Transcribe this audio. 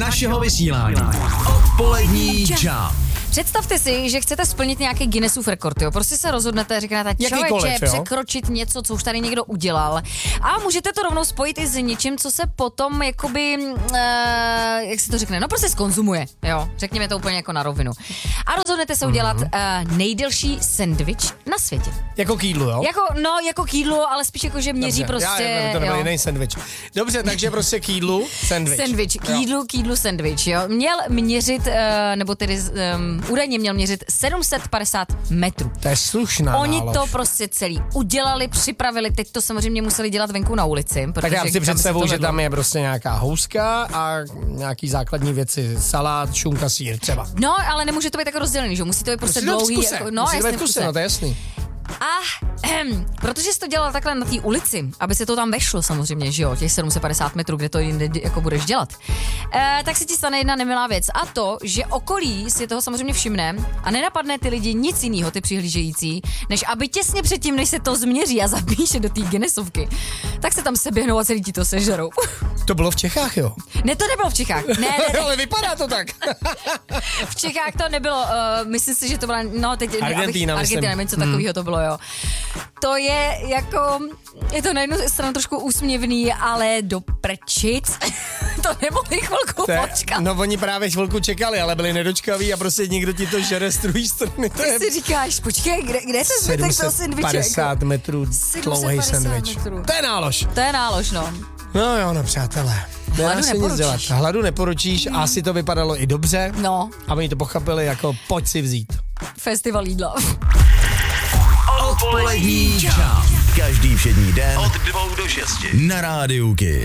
našeho vysílání. Odpolední Jump. Představte si, že chcete splnit nějaký Guinnessův rekord, jo. Prostě se rozhodnete, řeknete, člověče, překročit něco, co už tady někdo udělal. A můžete to rovnou spojit i s něčím, co se potom jakoby, jak se to řekne, no prostě skonzumuje, jo. Řekněme to úplně jako na rovinu. A rozhodnete se udělat nejdelší sendvič na světě. Jako k jídlu, jo? Jako k jídlu, ale spíš jako, že měří. Dobře, prostě, to nebyl jiný sendvič. Dobře, takže prostě k jídlu sendvič. Sendvič, k jídlu sendvič, jo. Měl měřit, nebo tedy údajně měl měřit 750 metrů. To je slušná Oni nálož. to prostě celý udělali, připravili, teď to samozřejmě museli dělat venku na ulici. Tak já si představuji, že tam je prostě nějaká houska a nějaký základní věci, salát, šunka, sýr třeba. No, ale nemůže to být tak rozdělený, že musí to být prostě dlouhý. Musí to být v kuse, no to je jasný. A protože jsi to dělal takhle na té ulici, aby se to tam vešlo samozřejmě, že jo, těch 750 metrů, kde to jinde jako budeš dělat, tak se ti stane jedna nemilá věc a to, že okolí si toho samozřejmě všimne a nenapadne ty lidi nic jiného, ty přihlížející, než aby těsně předtím, než se to změří a zapíše do té Guinnessovky, tak se tam seběhnou a celý ti to sežerou. To bylo v Čechách, jo? Ne, to nebylo v Čechách. Ne. Ale vypadá to tak. V Čechách to nebylo, myslím si, že to byla, no teď Argentina, nevím, co takového to bylo, jo. To je jako, je to na jednu stranu trošku úsměvný, ale do prčic. To nemohli chvilku počkat. No oni právě chvilku čekali, ale byli nedočkaví a prostě někdo ti to žere z druhé strany. Ty si říkáš, počkej, kde je ten zbytek toho sendviče? 750 metrů dlouhý sendvič. To je nálož. To je nálož, no. No jo, no přátelé. Hladu neporučíš. Hladu neporučíš a asi to vypadalo i dobře. No. A oni to pochopili jako pojď si vzít. Festival jídla. Odpolední Jump. Každý všední den od 2 do 6 na Rádiu Kids.